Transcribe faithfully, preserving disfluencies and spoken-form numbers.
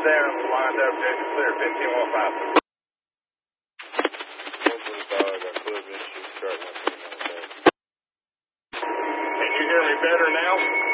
there, I'm lined up, Jason clear, fifteen one five. one twenty-five, I got club issue, start one twenty-nine. Can you hear me better now?